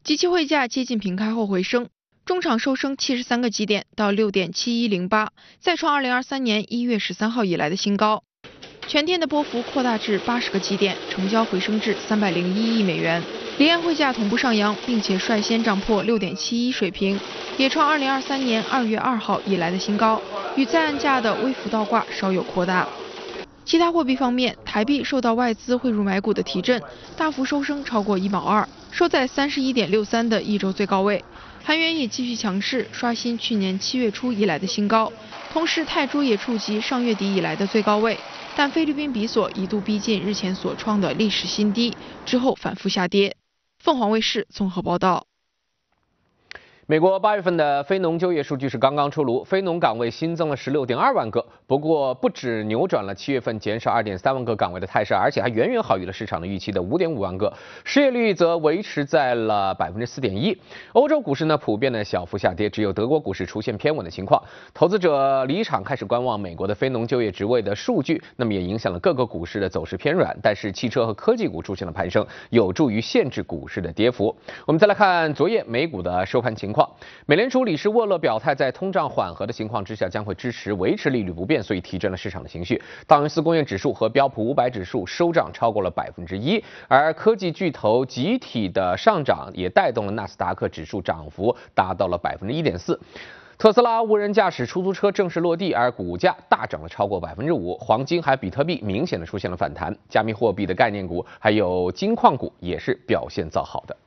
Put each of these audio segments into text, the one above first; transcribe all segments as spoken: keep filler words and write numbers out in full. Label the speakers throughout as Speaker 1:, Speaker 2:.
Speaker 1: 即期汇价接近平开后回升，中场收升七十三个基点到 六点七一零八，再创二零二三年一月十三号以来的新高。全天的波幅扩大至八十个基点，成交回升至三百零一亿美元。离岸汇价同步上扬，并且率先涨破 六点七一水平，也创二零二三年二月二号以来的新高，与在岸价的微幅倒挂稍有扩大。其他货币方面，台币受到外资汇入买股的提振，大幅收升超过一毛二，收在 三十一点六三的一周最高位。韩元也继续强势，刷新去年七月初以来的新高，同时泰铢也触及上月底以来的最高位。但菲律宾比索一度逼近日前所创的历史新低，之后反复下跌。凤凰卫视综合报道。
Speaker 2: 美国八月份的非农就业数据是刚刚出炉，非农岗位新增了 十六点二万个，不过不止扭转了七月份减少 二点三万个岗位的态势，而且还远远好于了市场的预期的 五点五万个，失业率则维持在了 百分之四点一。欧洲股市呢普遍的小幅下跌，只有德国股市出现偏稳的情况，投资者离场开始观望美国的非农就业职位的数据，那么也影响了各个股市的走势偏软，但是汽车和科技股出现了攀升，有助于限制股市的跌幅。我们再来看昨夜美股的收盘情况。美联储理事沃勒表态，在通胀缓和的情况之下，将会支持维持利率不变，所以提振了市场的情绪。道琼斯工业指数和标普五百指数收涨超过了百分之一，而科技巨头集体的上涨也带动了纳斯达克指数涨幅达到了百分之一点四。特斯拉无人驾驶出租车正式落地，而股价大涨了超过百分之五，黄金还有比特币明显的出现了反弹，加密货币的概念股还有金矿股也是表现造好的。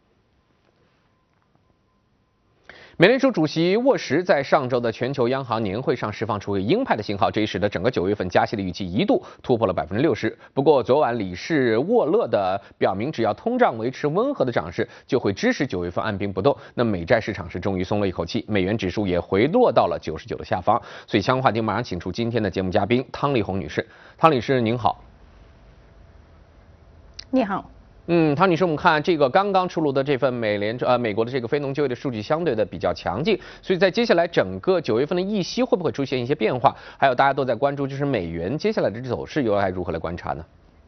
Speaker 2: 美联储主席沃什在上周的全球央行年会上释放出鹰派的信号，这也使得整个九月份加息的预期一度突破了 百分之六十。不过昨晚理事沃勒的表明，只要通胀维持温和的涨势，就会支持九月份按兵不动。那美债市场是终于松了一口气，美元指数也回落到了九十九的下方。所以相关话题马上请出今天的节目嘉宾汤丽红女士。汤女士您好。
Speaker 3: 你好。
Speaker 2: 嗯，汤女士，我们看这个刚刚出炉的这份美联呃美国的这个非农就业的数据相对的比较强劲，所以在接下来整个九月份的议息会不会出现一些变化？还有大家都在关注，就是美元接下来的走势又该如何来观察呢？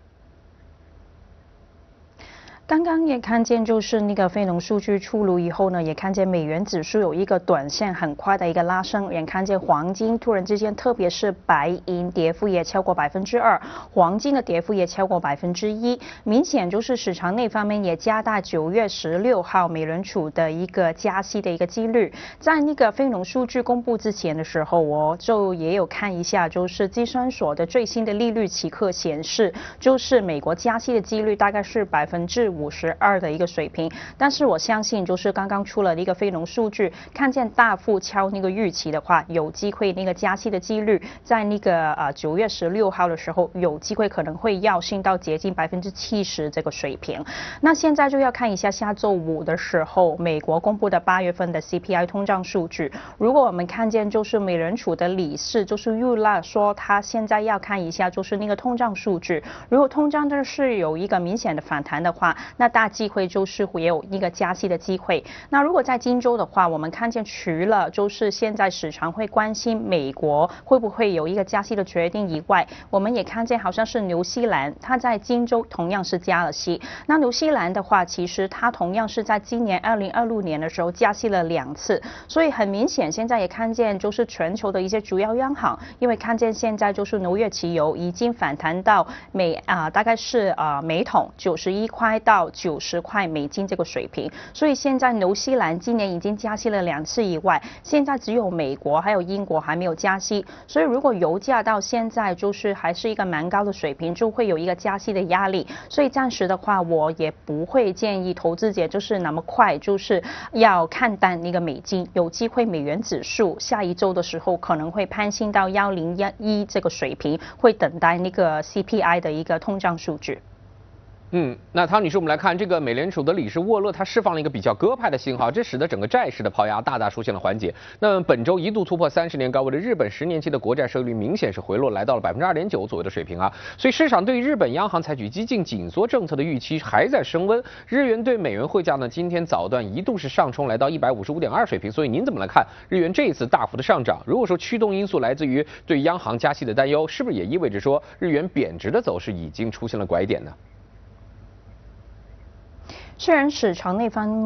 Speaker 3: 刚刚也看见，就是那个非农数据出炉以后呢，也看见美元指数有一个短线很快的一个拉升，也看见黄金突然之间，特别是白银跌幅也超过百分之二，黄金的跌幅也超过百分之一，明显就是市场那方面也加大九月十六号美联储的一个加息的一个几率。在那个非农数据公布之前的时候，我就也有看一下，就是计算所的最新的利率期课显示，就是美国加息的几率大概是百分之五十二的一个水平，但是我相信就是刚刚出了一个非农数据，看见大幅超那个预期的话，有机会那个加息的几率在那个呃九月十六号的时候，有机会可能会要升到接近百分之七十这个水平。那现在就要看一下下周五的时候，美国公布的八月份的 C P I 通胀数据。如果我们看见就是美联储的理事就是预料说，他现在要看一下就是那个通胀数据，如果通胀的是有一个明显的反弹的话，那大机会就是会有一个加息的机会。那如果在今周的话，我们看见除了就是现在市场会关心美国会不会有一个加息的决定以外，我们也看见好像是纽西兰，它在今周同样是加了息。那纽西兰的话，其实它同样是在今年二零二六年的时候加息了两次，所以很明显现在也看见就是全球的一些主要央行，因为看见现在就是纽约期油已经反弹到每啊、呃、大概是啊、呃、每桶九十一块到九十块美金这个水平，所以现在纽西兰今年已经加息了两次以外，现在只有美国还有英国还没有加息，所以如果油价到现在就是还是一个蛮高的水平，就会有一个加息的压力，所以暂时的话，我也不会建议投资者就是那么快就是要看淡那个美金，有机会美元指数下一周的时候可能会攀升到一零一这个水平，会等待那个 C P I 的一个通胀数据。
Speaker 2: 嗯，那汤女士，我们来看这个美联储的理事沃勒，他释放了一个比较鸽派的信号，这使得整个债市的抛压大大出现了缓解。那么本周一度突破三十年高位的日本十年期的国债收益率明显是回落，来到了百分之二点九左右的水平啊。所以市场对于日本央行采取激进紧缩政策的预期还在升温。日元对美元汇价呢，今天早段一度是上冲来到一百五十五点二水平。所以您怎么来看日元这一次大幅的上涨？如果说驱动因素来自于对央行加息的担忧，是不是也意味着说日元贬值的走势已经出现了拐点呢？
Speaker 3: 虽然市场那方面